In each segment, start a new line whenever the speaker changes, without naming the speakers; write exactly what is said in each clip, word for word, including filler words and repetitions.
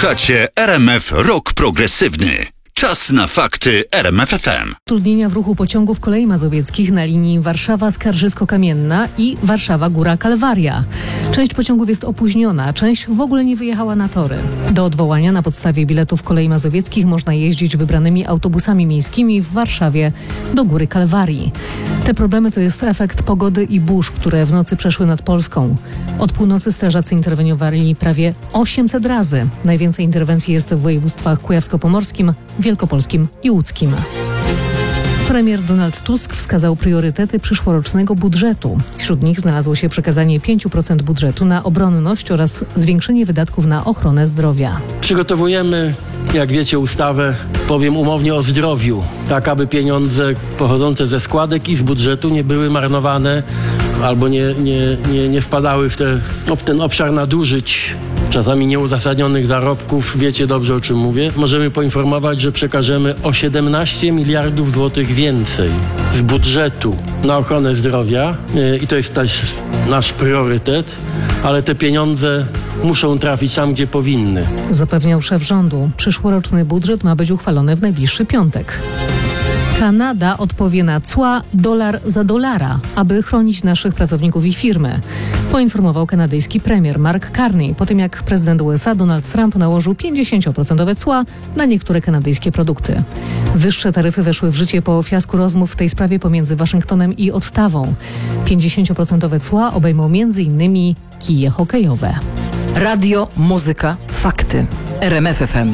Słuchacie R M F Rock Progresywny. Czas na fakty R M F F M.
Utrudnienia w ruchu pociągów kolei mazowieckich na linii Warszawa-Skarżysko-Kamienna i Warszawa-Góra Kalwaria. Część pociągów jest opóźniona, a część w ogóle nie wyjechała na tory. Do odwołania na podstawie biletów kolei mazowieckich można jeździć wybranymi autobusami miejskimi w Warszawie do Góry Kalwarii. Te problemy to jest efekt pogody i burz, które w nocy przeszły nad Polską. Od północy strażacy interweniowali prawie osiemset razy. Najwięcej interwencji jest w województwach kujawsko-pomorskim, wielkopolskim i łódzkim. Premier Donald Tusk wskazał priorytety przyszłorocznego budżetu. Wśród nich znalazło się przekazanie pięć procent budżetu na obronność oraz zwiększenie wydatków na ochronę zdrowia.
Przygotowujemy, jak wiecie, ustawę, powiem umownie, o zdrowiu, tak aby pieniądze pochodzące ze składek i z budżetu nie były marnowane albo nie, nie, nie, nie wpadały w, te, no, w ten obszar nadużyć, czasami nieuzasadnionych zarobków. Wiecie dobrze, o czym mówię. Możemy poinformować, że przekażemy o siedemnaście miliardów złotych więcej z budżetu na ochronę zdrowia i to jest też nasz priorytet, ale te pieniądze muszą trafić tam, gdzie powinny.
Zapewniał szef rządu. Przyszłoroczny budżet ma być uchwalony w najbliższy piątek. Kanada odpowie na cła dolar za dolara, aby chronić naszych pracowników i firmy, poinformował kanadyjski premier Mark Carney po tym, jak prezydent U S A Donald Trump nałożył pięćdziesiąt procent cła na niektóre kanadyjskie produkty. Wyższe taryfy weszły w życie po fiasku rozmów w tej sprawie pomiędzy Waszyngtonem i Ottawą. pięćdziesiąt procent cła obejmą między innymi kije hokejowe.
Radio, muzyka, fakty. R M F F M.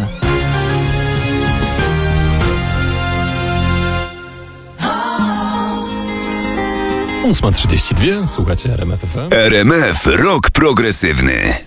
ósma trzydzieści dwa, słuchacie R M F F M.
R M F Rock Progresywny.